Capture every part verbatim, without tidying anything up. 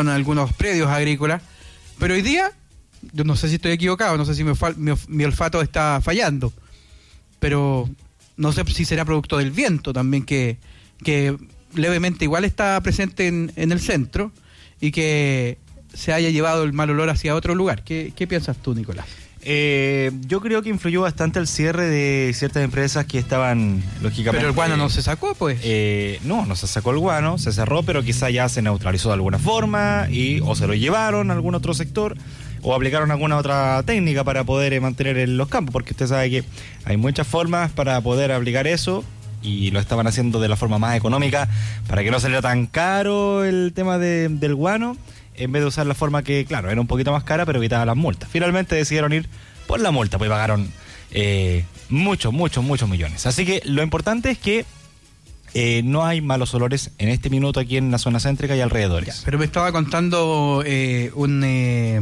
algunos predios agrícolas, pero hoy día, yo no sé si estoy equivocado, no sé si mi, mi, mi olfato está fallando, pero no sé si será producto del viento también, que, que levemente igual está presente en, en el centro y que se haya llevado el mal olor hacia otro lugar. ¿Qué, qué piensas tú, Nicolás? Eh, yo creo que influyó bastante el cierre de ciertas empresas que estaban, lógicamente... Pero el guano no se sacó, pues. Eh, no, no se sacó el guano, se cerró, pero quizá ya se neutralizó de alguna forma y o se lo llevaron a algún otro sector o aplicaron alguna otra técnica para poder eh, mantener en los campos, porque usted sabe que hay muchas formas para poder aplicar eso y lo estaban haciendo de la forma más económica para que no saliera tan caro el tema de, del guano, en vez de usar la forma que, claro, era un poquito más cara, pero evitaba las multas. Finalmente decidieron ir por la multa, pues pagaron eh, muchos, muchos, muchos millones. Así que lo importante es que eh, no hay malos olores en este minuto aquí en la zona céntrica y alrededores. Ya, pero me estaba contando eh, un eh,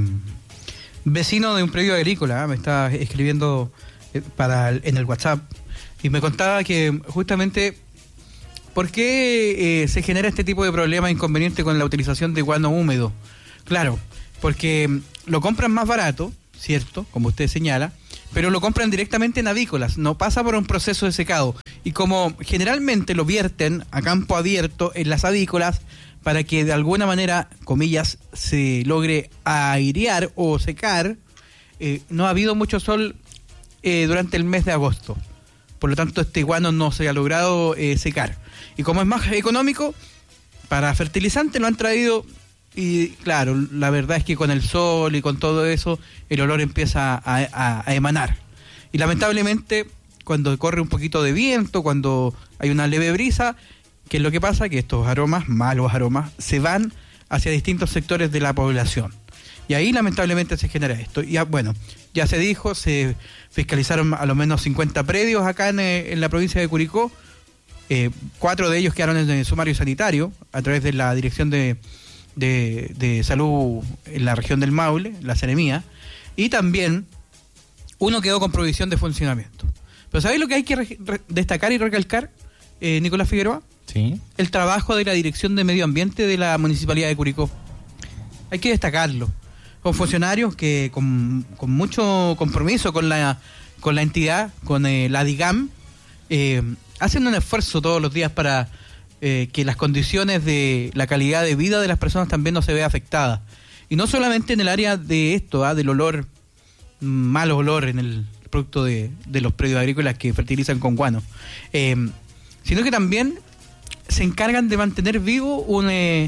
vecino de un predio agrícola, ¿eh? me estaba escribiendo eh, para el, en el WhatsApp, y me contaba que justamente... ¿Por qué eh, se genera este tipo de problema inconveniente con la utilización de guano húmedo? Claro, porque lo compran más barato, ¿cierto? Como usted señala, pero lo compran directamente en avícolas, no pasa por un proceso de secado. Y como generalmente lo vierten a campo abierto en las avícolas, para que de alguna manera, comillas, se logre airear o secar, eh, no ha habido mucho sol eh, durante el mes de agosto. Por lo tanto, este guano no se ha logrado eh, secar. Y como es más económico, para fertilizante lo han traído y claro, la verdad es que con el sol y con todo eso, el olor empieza a, a, a emanar. Y lamentablemente, cuando corre un poquito de viento, cuando hay una leve brisa, ¿qué es lo que pasa? Que estos aromas, malos aromas, se van hacia distintos sectores de la población. Y ahí lamentablemente se genera esto. Y ya, bueno, ya se dijo, se fiscalizaron a lo menos cincuenta predios acá en, en la provincia de Curicó. Eh, cuatro de ellos quedaron en el sumario sanitario a través de la Dirección de, de, de Salud en la región del Maule, la Seremía, y también uno quedó con prohibición de funcionamiento. Pero ¿sabéis lo que hay que re- re- destacar y recalcar, eh, Nicolás Figueroa? Sí. El trabajo de la Dirección de Medio Ambiente de la Municipalidad de Curicó. Hay que destacarlo. Con funcionarios que con, con mucho compromiso con la, con la entidad, con eh, la DIGAM, eh, hacen un esfuerzo todos los días para eh, que las condiciones de la calidad de vida de las personas también no se vea afectada. Y no solamente en el área de esto, ¿ah? del olor, mal olor en el producto de, de los predios agrícolas que fertilizan con guano, eh, sino que también se encargan de mantener vivo un, eh,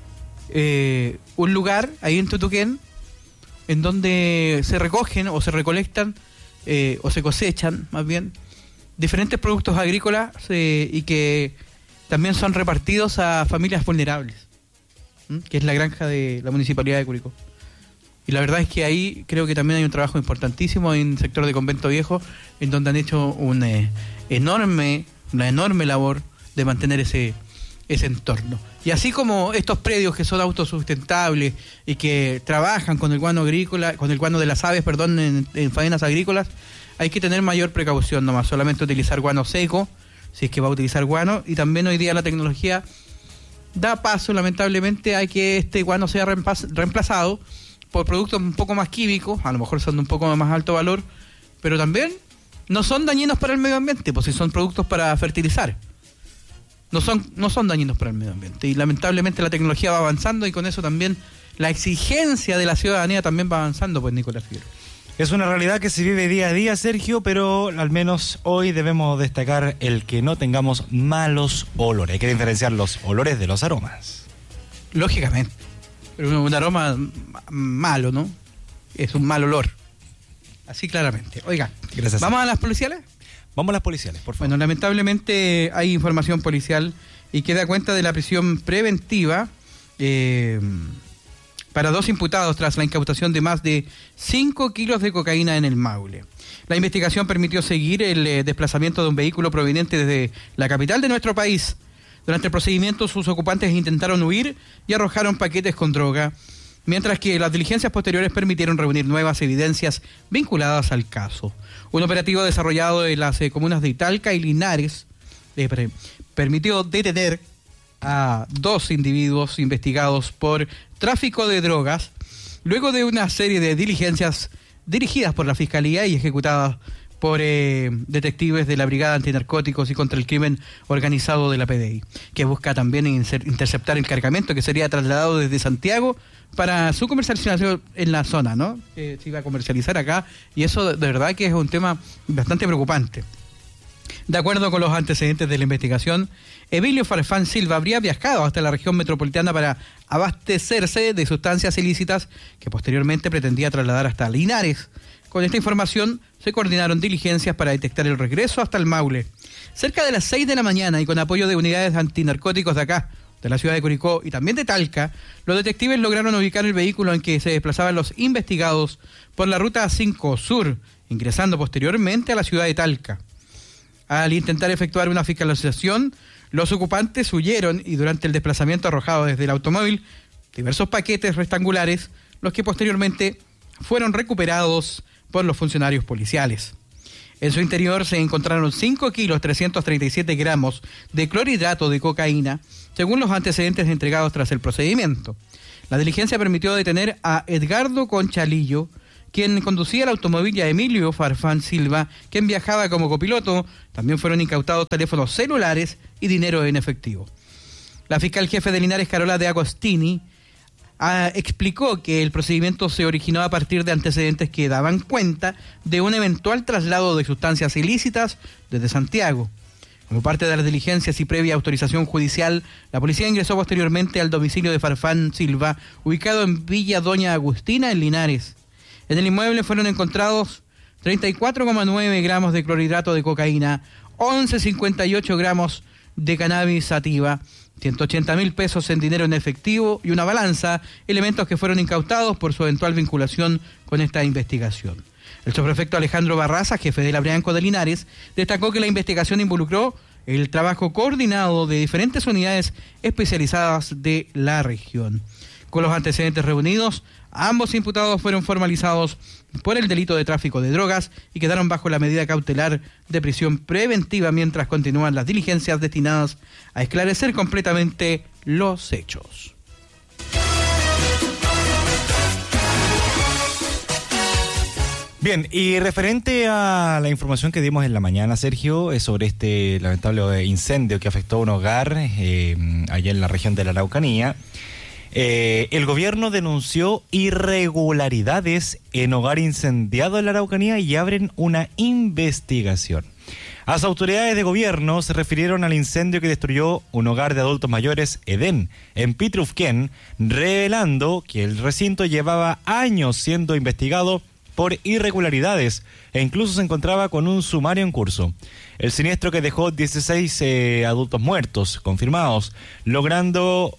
eh, un lugar ahí en Tutuquén en donde se recogen o se recolectan eh, o se cosechan más bien diferentes productos agrícolas eh, y que también son repartidos a familias vulnerables, ¿m? que es la granja de la Municipalidad de Curicó. Y la verdad es que ahí creo que también hay un trabajo importantísimo en el sector de Convento Viejo, en donde han hecho un, eh, enorme, una enorme labor de mantener ese, ese entorno. Y así como estos predios que son autosustentables y que trabajan con el guano agrícola, con el guano de las aves, perdón, en, en faenas agrícolas, hay que tener mayor precaución nomás, solamente utilizar guano seco, si es que va a utilizar guano, y también hoy día la tecnología da paso, lamentablemente, a que este guano sea reemplazado por productos un poco más químicos, a lo mejor son de un poco de más alto valor, pero también no son dañinos para el medio ambiente, pues si son productos para fertilizar. No son, no son dañinos para el medio ambiente, y lamentablemente la tecnología va avanzando y con eso también la exigencia de la ciudadanía también va avanzando, pues Nicolás Figueroa. Es una realidad que se vive día a día, Sergio, pero al menos hoy debemos destacar el que no tengamos malos olores. Hay que diferenciar los olores de los aromas. Lógicamente, pero un aroma malo, ¿no? Es un mal olor. Así claramente. Oiga, gracias. ¿Vamos a las policiales? Vamos a las policiales, por favor. Bueno, lamentablemente hay información policial y que da cuenta de la prisión preventiva eh, para dos imputados tras la incautación de más de cinco kilos de cocaína en el Maule. La investigación permitió seguir el eh, desplazamiento de un vehículo proveniente desde la capital de nuestro país. Durante el procedimiento, sus ocupantes intentaron huir y arrojaron paquetes con droga, mientras que las diligencias posteriores permitieron reunir nuevas evidencias vinculadas al caso. Un operativo desarrollado en las eh, comunas de Italca y Linares eh, permitió detener a dos individuos investigados por tráfico de drogas, luego de una serie de diligencias dirigidas por la Fiscalía y ejecutadas por eh, detectives de la Brigada Antinarcóticos y contra el Crimen Organizado de la P D I, que busca también interceptar el cargamento que sería trasladado desde Santiago para su comercialización en la zona, ¿no? Que se iba a comercializar acá, y eso de verdad que es un tema bastante preocupante. De acuerdo con los antecedentes de la investigación, Emilio Farfán Silva habría viajado hasta la región metropolitana para abastecerse de sustancias ilícitas que posteriormente pretendía trasladar hasta Linares. Con esta información se coordinaron diligencias para detectar el regreso hasta el Maule. Cerca de las seis de la mañana y con apoyo de unidades antinarcóticos de acá, de la ciudad de Curicó y también de Talca, los detectives lograron ubicar el vehículo en que se desplazaban los investigados por la ruta cinco Sur, ingresando posteriormente a la ciudad de Talca. Al intentar efectuar una fiscalización, los ocupantes huyeron y durante el desplazamiento arrojado desde el automóvil diversos paquetes rectangulares, los que posteriormente fueron recuperados por los funcionarios policiales. En su interior se encontraron cinco kilos trescientos treinta y siete gramos de clorhidrato de cocaína, según los antecedentes entregados tras el procedimiento. La diligencia permitió detener a Edgardo Conchalillo, quien conducía el automóvil, y a Emilio Farfán Silva, quien viajaba como copiloto. También fueron incautados teléfonos celulares y dinero en efectivo. La fiscal jefe de Linares, Carola de Agostini, ah, explicó que el procedimiento se originó a partir de antecedentes que daban cuenta de un eventual traslado de sustancias ilícitas desde Santiago. Como parte de las diligencias y previa autorización judicial, la policía ingresó posteriormente al domicilio de Farfán Silva, ubicado en Villa Doña Agustina, en Linares. En el inmueble fueron encontrados treinta y cuatro coma nueve gramos de clorhidrato de cocaína, once coma cincuenta y ocho gramos de cannabis sativa, ciento ochenta mil pesos en dinero en efectivo y una balanza, elementos que fueron incautados por su eventual vinculación con esta investigación. El subprefecto Alejandro Barraza, jefe del Abrianco de Linares, destacó que la investigación involucró el trabajo coordinado de diferentes unidades especializadas de la región. Con los antecedentes reunidos, ambos imputados fueron formalizados por el delito de tráfico de drogas y quedaron bajo la medida cautelar de prisión preventiva mientras continúan las diligencias destinadas a esclarecer completamente los hechos. Bien, y referente a la información que dimos en la mañana, Sergio, es sobre este lamentable incendio que afectó a un hogar eh, allá en la región de la Araucanía. Eh, el gobierno denunció irregularidades en hogar incendiado en la Araucanía y abren una investigación. Las autoridades de gobierno se refirieron al incendio que destruyó un hogar de adultos mayores, Edén, en Pitrufquén, revelando que el recinto llevaba años siendo investigado por irregularidades e incluso se encontraba con un sumario en curso. El siniestro, que dejó dieciséis eh, adultos muertos confirmados, logrando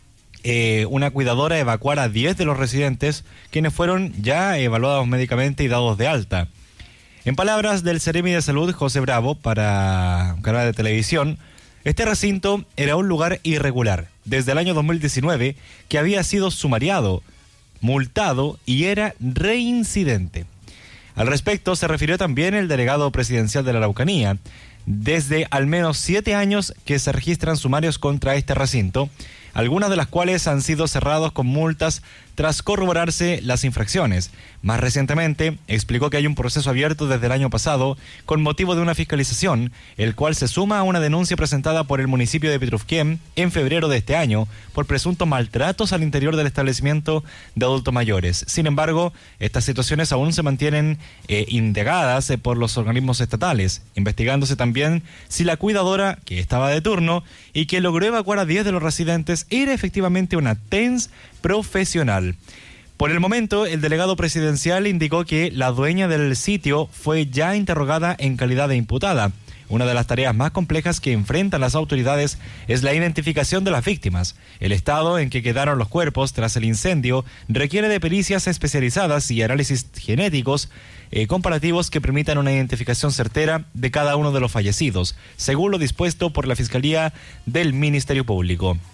Eh, una cuidadora evacuar a diez de los residentes, quienes fueron ya evaluados médicamente y dados de alta. En palabras del Seremi de Salud, José Bravo, para un canal de televisión, este recinto era un lugar irregular desde el año dos mil diecinueve, que había sido sumariado, multado y era reincidente. Al respecto se refirió también el delegado presidencial de la Araucanía. Desde al menos siete años que se registran sumarios contra este recinto, algunas de las cuales han sido cerrados con multas tras corroborarse las infracciones. Más recientemente, explicó que hay un proceso abierto desde el año pasado con motivo de una fiscalización, el cual se suma a una denuncia presentada por el municipio de Pitrufquén en febrero de este año por presuntos maltratos al interior del establecimiento de adultos mayores. Sin embargo, estas situaciones aún se mantienen eh, indagadas eh, por los organismos estatales, investigándose también si la cuidadora que estaba de turno y que logró evacuar a diez de los residentes era efectivamente una T E N S profesional. Por el momento, el delegado presidencial indicó que la dueña del sitio fue ya interrogada en calidad de imputada. Una de las tareas más complejas que enfrentan las autoridades es la identificación de las víctimas. El estado en que quedaron los cuerpos tras el incendio requiere de pericias especializadas y análisis genéticos eh, comparativos que permitan una identificación certera de cada uno de los fallecidos, según lo dispuesto por la Fiscalía del Ministerio Público.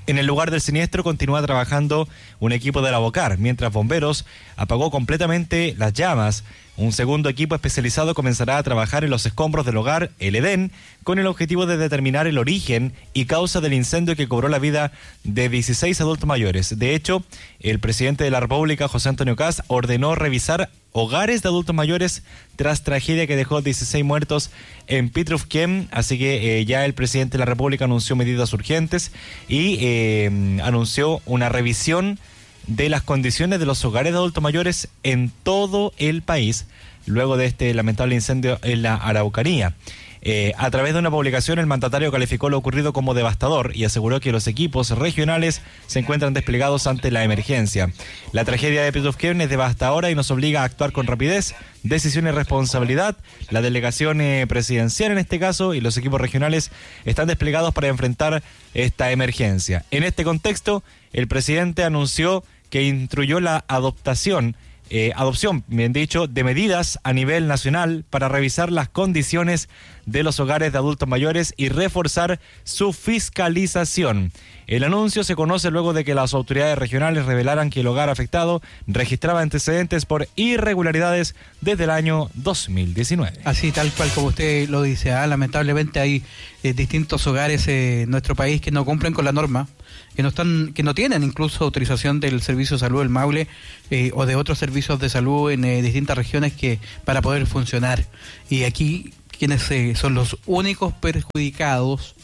En el lugar del siniestro continúa trabajando un equipo de la Bocar, mientras bomberos apagó completamente las llamas. Un segundo equipo especializado comenzará a trabajar en los escombros del hogar El Edén con el objetivo de determinar el origen y causa del incendio que cobró la vida de dieciséis adultos mayores. De hecho, el presidente de la República, José Antonio Kast, ordenó revisar hogares de adultos mayores tras tragedia que dejó dieciséis muertos en Pitrufquén. Así que eh, ya el presidente de la República anunció medidas urgentes y eh, anunció una revisión de las condiciones de los hogares de adultos mayores en todo el país luego de este lamentable incendio en la Araucanía. Eh, a través de una publicación, el mandatario calificó lo ocurrido como devastador y aseguró que los equipos regionales se encuentran desplegados ante la emergencia. La tragedia de Pitrufquén es devastadora y nos obliga a actuar con rapidez, decisión y responsabilidad. La delegación eh, presidencial en este caso y los equipos regionales están desplegados para enfrentar esta emergencia. En este contexto, el presidente anunció que instruyó la adoptación Eh, adopción, bien dicho, de medidas a nivel nacional para revisar las condiciones de los hogares de adultos mayores y reforzar su fiscalización. El anuncio se conoce luego de que las autoridades regionales revelaran que el hogar afectado registraba antecedentes por irregularidades desde el año dos mil diecinueve. Así tal cual como usted lo dice, ¿ah? Lamentablemente hay eh, distintos hogares eh, en nuestro país que no cumplen con la norma, que no están, que no tienen incluso autorización del Servicio de Salud del Maule eh, o de otros servicios de salud en eh, distintas regiones que para poder funcionar. Y aquí quienes eh, son los únicos perjudicados,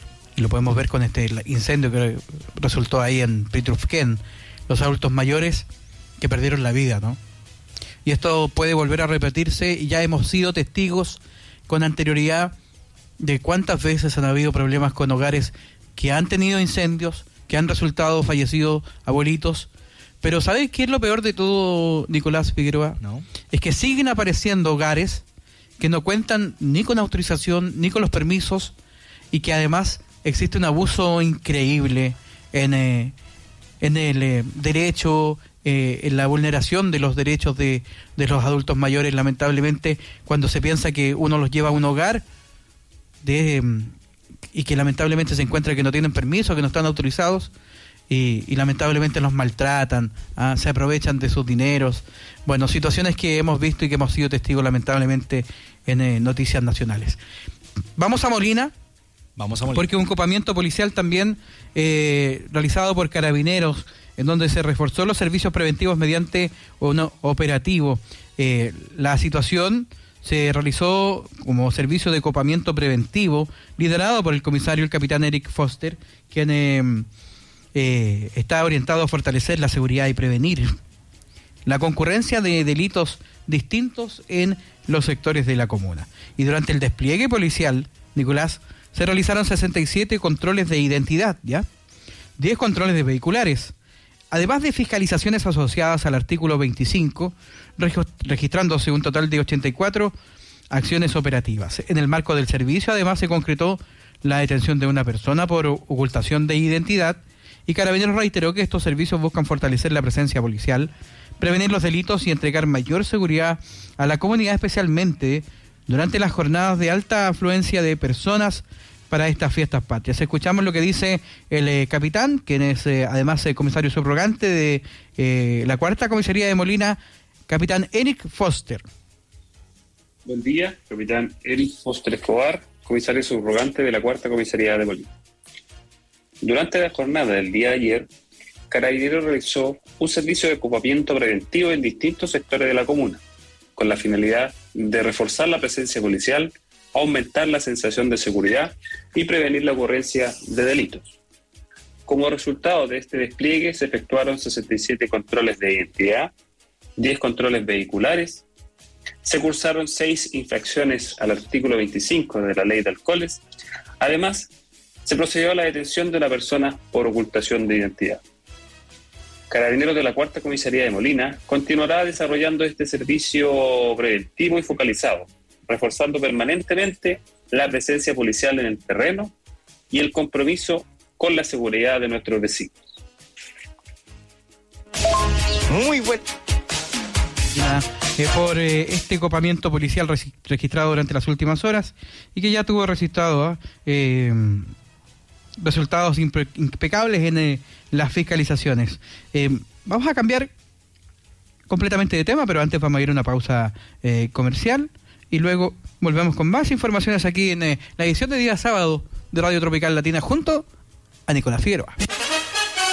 y lo podemos ver con este incendio que resultó ahí en Pitrufquén, los adultos mayores que perdieron la vida, ¿no? Y esto puede volver a repetirse, y ya hemos sido testigos con anterioridad de cuántas veces han habido problemas con hogares que han tenido incendios, que han resultado fallecidos abuelitos. Pero ¿sabes qué es lo peor de todo, Nicolás Figueroa? No. Es que siguen apareciendo hogares que no cuentan ni con autorización, ni con los permisos, y que además existe un abuso increíble en, eh, en el eh, derecho, eh, en la vulneración de los derechos de, de los adultos mayores, lamentablemente, cuando se piensa que uno los lleva a un hogar de... Eh, y que lamentablemente se encuentra que no tienen permiso, que no están autorizados, y, y lamentablemente los maltratan, ¿ah? Se aprovechan de sus dineros. Bueno, situaciones que hemos visto y que hemos sido testigos lamentablemente en eh, noticias nacionales. Vamos a Molina, Vamos a Molina. Porque un copamiento policial también eh, realizado por Carabineros, en donde se reforzó los servicios preventivos mediante un operativo. Eh, la situación se realizó como servicio de copamiento preventivo, liderado por el comisario, el capitán Eric Foster, quien eh, eh, está orientado a fortalecer la seguridad y prevenir la concurrencia de delitos distintos en los sectores de la comuna. Y durante el despliegue policial, Nicolás, se realizaron sesenta y siete controles de identidad, ¿ya? diez controles de vehiculares, además de fiscalizaciones asociadas al artículo veinticinco, registrándose un total de ochenta y cuatro acciones operativas. En el marco del servicio, además, se concretó la detención de una persona por ocultación de identidad, y Carabineros reiteró que estos servicios buscan fortalecer la presencia policial, prevenir los delitos y entregar mayor seguridad a la comunidad, especialmente durante las jornadas de alta afluencia de personas para estas fiestas patrias. Escuchamos lo que dice el eh, capitán, quien es eh, además el comisario subrogante de eh, la cuarta comisaría de Molina, capitán Eric Foster. Buen día, capitán Eric Foster Escobar, comisario subrogante de la cuarta comisaría de Molina. Durante la jornada del día de ayer, Carabineros realizó un servicio de copamiento preventivo en distintos sectores de la comuna, con la finalidad de reforzar la presencia policial, aumentar la sensación de seguridad y prevenir la ocurrencia de delitos. Como resultado de este despliegue se efectuaron sesenta y siete controles de identidad, diez controles vehiculares, se cursaron seis infracciones al artículo veinticinco de la Ley de Alcoholes. Además, se procedió a la detención de una persona por ocultación de identidad. Carabineros de la cuarta comisaría de Molina continuará desarrollando este servicio preventivo y focalizado, reforzando permanentemente la presencia policial en el terreno y el compromiso con la seguridad de nuestros vecinos. Muy bueno. Ya, eh, por eh, este copamiento policial res- registrado durante las últimas horas y que ya tuvo registrado eh, resultados impe- impecables en eh, las fiscalizaciones. Eh, vamos a cambiar completamente de tema, pero antes vamos a ir a una pausa eh, comercial y luego volvemos con más informaciones aquí en eh, la edición de día sábado de Radio Tropical Latina junto a Nicolás Figueroa.